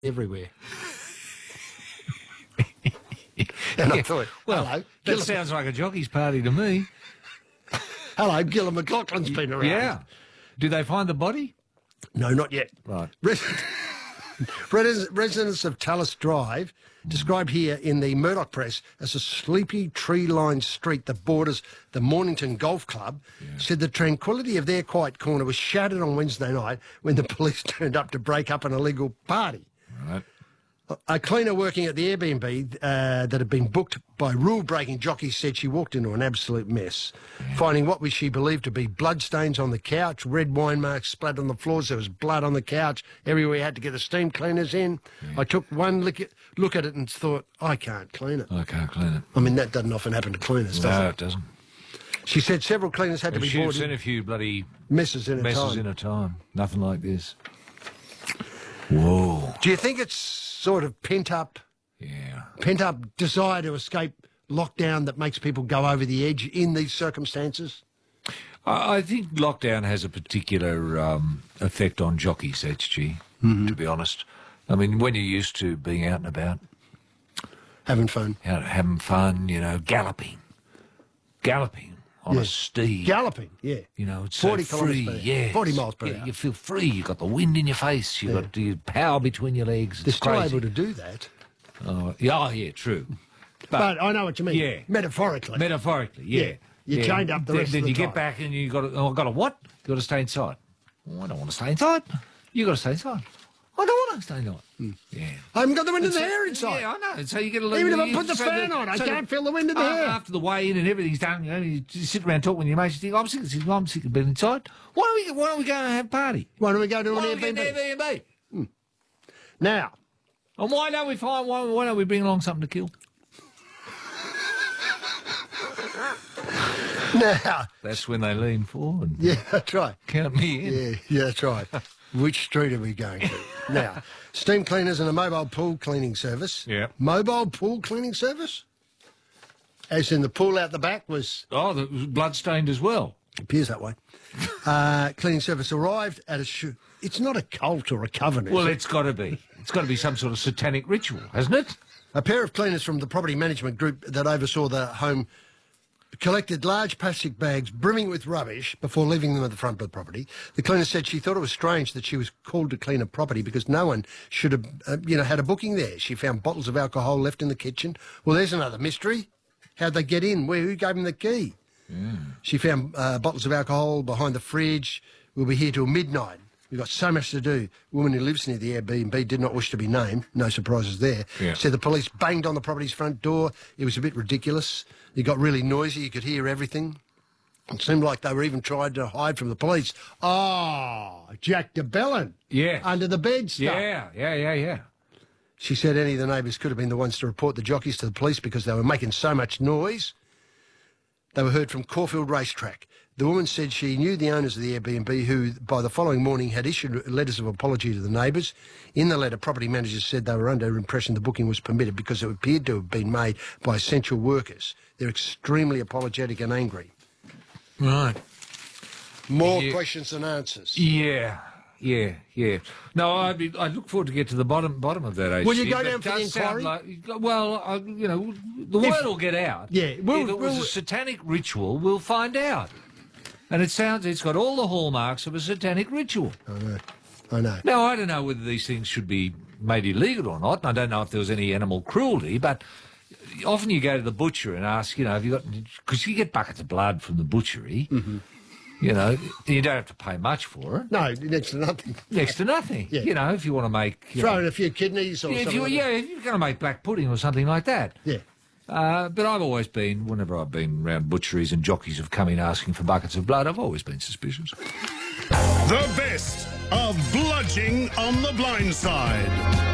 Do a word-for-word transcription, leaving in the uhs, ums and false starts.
everywhere. And I thought, Well, hello, that Gillum, sounds like a jockey's party to me. hello, Gillum McLaughlin's been around. Yeah. Do they find the body? No, not yet. Right. Res- Res- Residents of Tallis Drive, described here in the Murdoch Press as a sleepy tree-lined street that borders the Mornington Golf Club, said the tranquility of their quiet corner was shattered on Wednesday night when the police turned up to break up an illegal party. Right. A cleaner working at the Airbnb uh, that had been booked by rule-breaking jockeys said she walked into an absolute mess, finding what was she believed to be bloodstains on the couch, red wine marks splattered on the floors. There was blood on the couch. Everywhere you had to get the steam cleaners in. Yeah. I took one look at, look at it and thought, I can't clean it. I can't clean it. I mean, that doesn't often happen to cleaners, does No, it? it doesn't. She said several cleaners had to be She'd brought seen in. a few bloody Messes in a messes time. in a time. Nothing like this. Whoa. Do you think it's sort of pent-up, Yeah. pent-up desire to escape lockdown that makes people go over the edge in these circumstances? I I think lockdown has a particular um, effect on jockeys, H G, mm-hmm. to be honest. I mean, when you're used to being out and about, Having fun. out having fun, you know, galloping, galloping on Yeah. a steed. Galloping, yeah. You know, it's forty so free, kilometres per hour. yeah. forty miles per yeah, hour. You feel free. You've got the wind in your face. You've Yeah. got the power between your legs. It's They're still crazy. able to do that. Oh, yeah, oh, yeah, true. But, I know what you mean. Yeah. Metaphorically. Metaphorically, yeah. Yeah. You're yeah. chained up the then, rest of Then the you time. get back and you got to, oh, got to what? You got to stay inside. Oh, I don't want to stay inside. You got to stay inside. I don't want to stay inside. Hmm. Yeah. I haven't got the wind in the So- hair inside. Yeah, I know. And so you get a little. Even if I you- put the so fan on, I so can't feel the wind in the uh, hair. After the weigh in and everything's done, you know, you just sit around talking with your mates. You think, I'm sick of I'm sick of being inside. Why don't we? Why don't we go and have a party? Why don't we go to Why an don't we get an Airbnb? Airbnb? Now, And why don't we find? Why, why don't we bring along something to kill? now, That's when they lean forward. yeah, that's right. Count me in. Yeah, yeah, that's right. Which street are we going to? Now, steam cleaners and a mobile pool cleaning service. Yeah. Mobile pool cleaning service? As in the pool out the back was, Oh, that was blood-stained as well. appears that way. Uh, cleaning service arrived at a, sh- it's not a cult or a coven, is Well, it? it's got to be. It's got to be some sort of satanic ritual, hasn't it? A pair of cleaners from the property management group that oversaw the home collected large plastic bags brimming with rubbish before leaving them at the front of the property. The cleaner said she thought it was strange that she was called to clean a property because no one should have, uh, you know, had a booking there. She found bottles of alcohol left in the kitchen. Well, there's another mystery. How'd they get in? Where? Who gave them the key? She found uh, bottles of alcohol behind the fridge. We'll be here till midnight. We've got so much to do. A woman who lives near the Airbnb did not wish to be named. No surprises there. Yeah. Said the police banged on the property's front door. It was a bit ridiculous. It got really noisy. You could hear everything. It seemed like they were even trying to hide from the police. Oh, Jack DeBellin. Yeah. Under the bed stuff. Yeah, yeah, yeah, yeah. She said any of the neighbours could have been the ones to report the jockeys to the police because they were making so much noise. They were heard from Caulfield Racetrack. The woman said she knew the owners of the Airbnb who, by the following morning, had issued letters of apology to the neighbours. In the letter, property managers said they were under impression the booking was permitted because it appeared to have been made by essential workers. They're extremely apologetic and angry. Right. More Yeah. questions than answers. Yeah, yeah, yeah. No, I'd be, I'd look forward to get to the bottom bottom of that. Will you H G, go but down it for the does sound inquiry? Like, well, I, you know, the word will get out. Yeah, we'll- if it was we'll- a satanic ritual, we'll find out. And it sounds, it's got all the hallmarks of a satanic ritual. I know. I know. Now, I don't know whether these things should be made illegal or not, and I don't know if there was any animal cruelty, but often you go to the butcher and ask, you know, have you got, because you get buckets of blood from the butchery, Mm-hmm. you know, you don't have to pay much for it. No, next to nothing. Next to nothing. Yeah. You know, if you want to make... you Throw know, in a few kidneys or yeah, if something you, like yeah, that. if you're going to make black pudding or something like that. Yeah. Uh, but I've always been, whenever I've been around butcheries and jockeys have come in asking for buckets of blood, I've always been suspicious. The best of Bludging on the Blind Side.